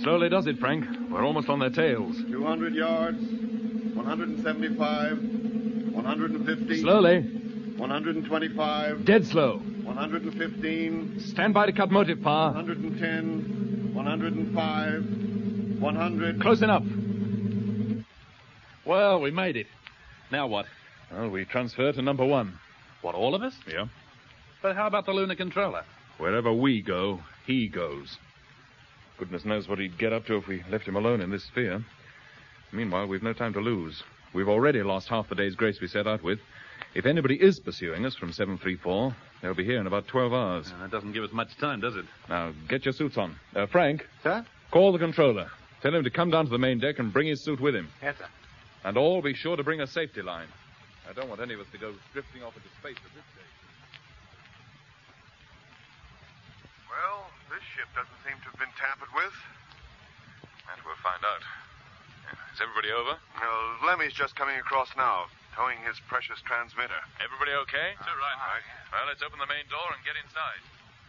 Slowly does it, Frank. We're almost on their tails. 200 yards. 175. 150. Slowly. 125. Dead slow. 115. Stand by to cut motive power. 110. 105. 100. Close enough. Well, we made it. Now what? Well, we transfer to number 1. What, all of us? Yeah. But how about the lunar controller? Wherever we go, he goes. Goodness knows what he'd get up to if we left him alone in this sphere. Meanwhile, we've no time to lose. We've already lost half the day's grace we set out with. If anybody is pursuing us from 734, they'll be here in about 12 hours. That doesn't give us much time, does it? Now, get your suits on. Frank. Sir? Call the controller. Tell him to come down to the main deck and bring his suit with him. Yes, sir. And all be sure to bring a safety line. I don't want any of us to go drifting off into space at this stage. Well, this ship doesn't seem to have been tampered with. And we'll find out. Is everybody over? No, Lemmy's just coming across now, towing his precious transmitter. Everybody okay? All right. Well, let's open the main door and get inside.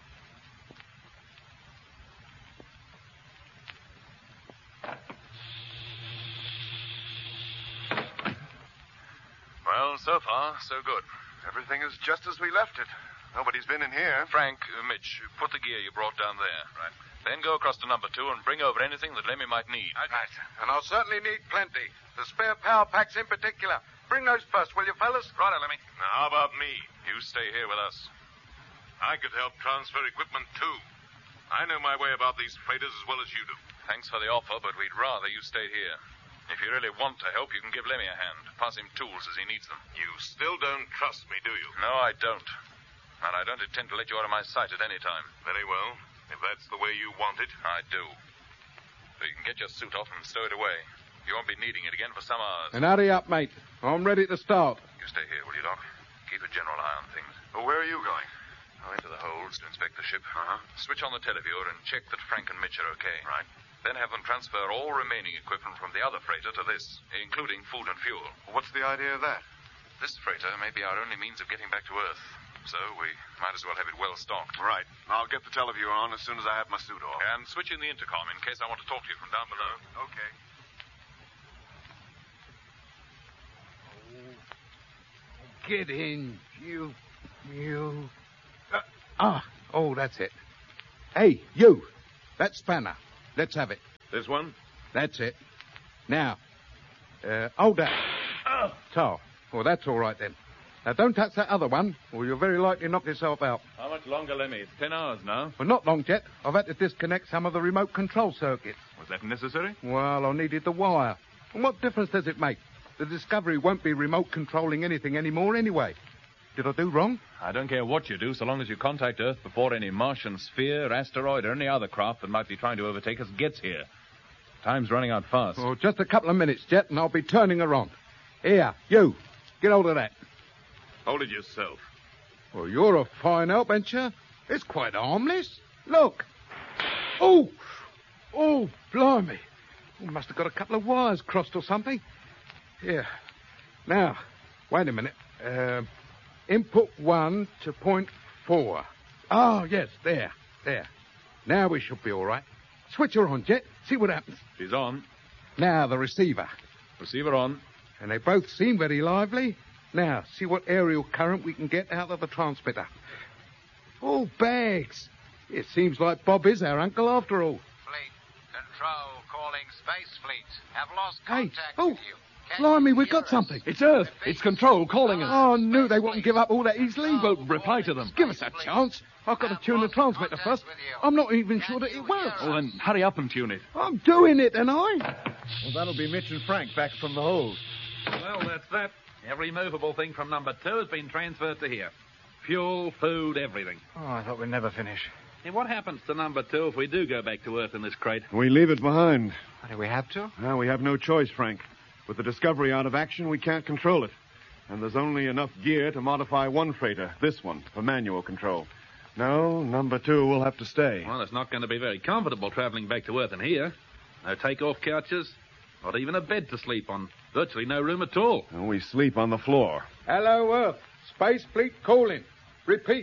Well, so far, so good. Everything is just as we left it. Nobody's been in here. Frank, Mitch, put the gear you brought down there. Right. Then go across to number 2 and bring over anything that Lemmy might need. Right. And I'll certainly need plenty. The spare power packs in particular. Bring those first, will you, fellas? Righto, Lemmy. Now, how about me? You stay here with us. I could help transfer equipment, too. I know my way about these freighters as well as you do. Thanks for the offer, but we'd rather you stayed here. If you really want to help, you can give Lemmy a hand. Pass him tools as he needs them. You still don't trust me, do you? No, I don't. And I don't intend to let you out of my sight at any time. Very well. If that's the way you want it. I do. So you can get your suit off and stow it away. You won't be needing it again for some hours. And hurry up, mate. I'm ready to start. You stay here, will you, Doc? Keep a general eye on things. Well, where are you going? Go into the holds to inspect the ship. Uh-huh. Switch on the televiewer and check that Frank and Mitch are okay. Right. Then have them transfer all remaining equipment from the other freighter to this, including food and fuel. What's the idea of that? This freighter may be our only means of getting back to Earth, so we might as well have it well stocked. Right. I'll get the televiewer on as soon as I have my suit off. And switch in the intercom in case I want to talk to you from down below. Okay. Get in, you. Oh, that's it. Hey, you. That spanner. Let's have it. This one? That's it. Now, hold that. So, well, that's all right then. Now, don't touch that other one, or you'll very likely knock yourself out. How much longer, Lemmy? It's 10 hours now. Well, not long, Jet. I've had to disconnect some of the remote control circuits. Was that necessary? Well, I needed the wire. And what difference does it make? The Discovery won't be remote controlling anything anymore anyway. Did I do wrong? I don't care what you do, so long as you contact Earth before any Martian sphere, asteroid, or any other craft that might be trying to overtake us gets here. Time's running out fast. Oh, just a couple of minutes, Jet, and I'll be turning her on. Here, you. Get hold of that. Hold it yourself. Well, you're a fine help, ain't you? It's quite harmless. Look. Oh, blimey. We must have got a couple of wires crossed or something. Here. Now, wait a minute. Input 1 to point 4. Oh, yes, there. Now we should be all right. Switch her on, Jet. See what happens. She's on. Now, the receiver. Receiver on. And they both seem very lively. Now, see what aerial current we can get out of the transmitter. Oh, bags. It seems like Bob is our uncle after all. Fleet Control calling Space Fleet. Have lost Hey, contact oh, with you. Can blimey, you we've hear got us? something. It's Earth. It's Control calling us. Oh, I knew they wouldn't give up all that easily. Well, reply to them. Give us a chance. I've got to tune the transmitter first. I'm not even sure that it works. Well, then hurry up and tune it. I'm doing it, and I. Well, that'll be Mitch and Frank back from the hold. Well, that's that. Every movable thing from number 2 has been transferred to here. Fuel, food, everything. Oh, I thought we'd never finish. And what happens to number 2 if we do go back to Earth in this crate? We leave it behind. Do we have to? Now, we have no choice, Frank. With the Discovery out of action, we can't control it. And there's only enough gear to modify one freighter, this one, for manual control. No, number 2 will have to stay. Well, it's not going to be very comfortable traveling back to Earth in here. No take-off couches, not even a bed to sleep on. Virtually no room at all. And we sleep on the floor. Hello, Earth. Space Fleet calling. Repeat.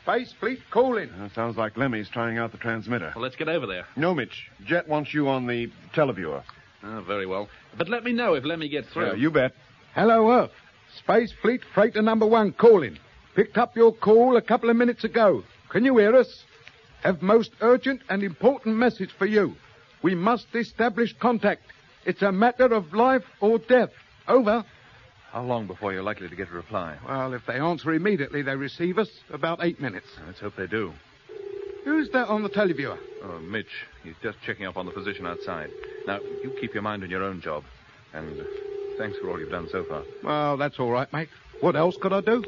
Space Fleet calling. Sounds like Lemmy's trying out the transmitter. Well, let's get over there. No, Mitch. Jet wants you on the televiewer. Oh, very well. But let me know if Lemmy gets through. Yeah, you bet. Hello, Earth. Space Fleet Freighter number 1 calling. Picked up your call a couple of minutes ago. Can you hear us? Have most urgent and important message for you. We must establish contact. It's a matter of life or death. Over. How long before you're likely to get a reply? Well, if they answer immediately, they receive us. About 8 minutes. Let's hope they do. Who's that on the televiewer? Oh, Mitch. He's just checking up on the position outside. Now, you keep your mind on your own job. And thanks for all you've done so far. Well, that's all right, mate. What else could I do?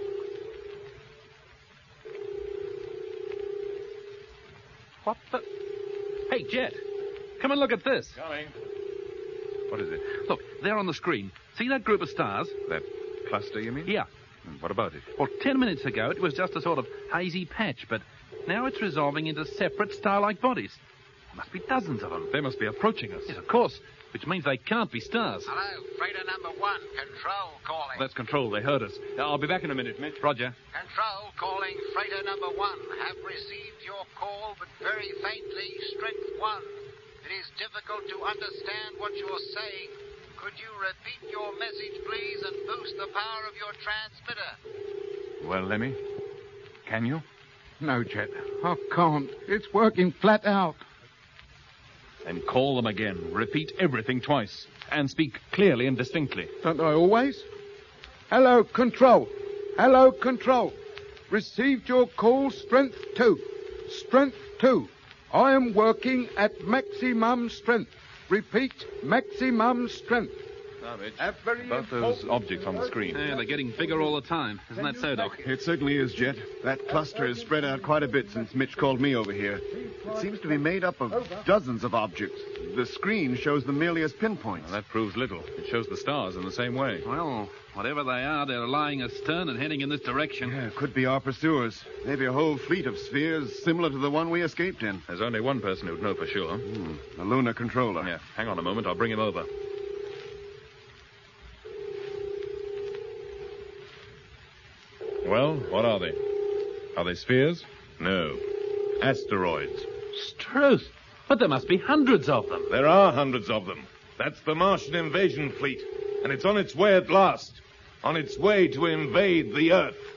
What the... Hey, Jet. Come and look at this. Coming. What is it? Look, there on the screen. See that group of stars? That cluster, you mean? Yeah. What about it? Well, 10 minutes ago, it was just a sort of hazy patch, but now it's resolving into separate star-like bodies. There must be dozens of them. They must be approaching us. Yes, of course, which means they can't be stars. Hello, freighter number 1, control calling. That's Control. They heard us. I'll be back in a minute, Mitch. Roger. Control calling freighter number 1. Have received your call, but very faintly, strength 1. It is difficult to understand what you're saying. Could you repeat your message, please, and boost the power of your transmitter? Well, Lemmy, can you? No, Jet. I can't. It's working flat out. Then call them again. Repeat everything twice. And speak clearly and distinctly. Don't I always? Hello, Control. Hello, Control. Received your call, Strength 2. Strength 2. I am working at maximum strength. Repeat, maximum strength. Now, Mitch, Very about those important- objects on the screen. Yeah, they're getting bigger all the time. Isn't that so, Doc? It certainly is, Jet. That cluster has spread out quite a bit since Mitch called me over here. It seems to be made up of dozens of objects. The screen shows them merely as pinpoints. Well, that proves little. It shows the stars in the same way. Well, whatever they are, they're lying astern and heading in this direction. Yeah, could be our pursuers. Maybe a whole fleet of spheres similar to the one we escaped in. There's only one person who'd know for sure. A lunar controller. Yeah, hang on a moment. I'll bring him over. Well, what are they? Are they spheres? No. Asteroids. Struth. But there must be hundreds of them. There are hundreds of them. That's the Martian invasion fleet. And it's on its way at last. On its way to invade the Earth.